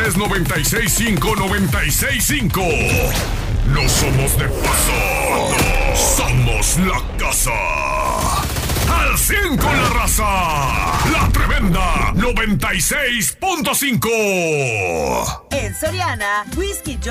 es 96.5, 96.5. No somos de paso, somos la casa. Al 100 con la raza. La tremenda 96.5. En Soriana, Whisky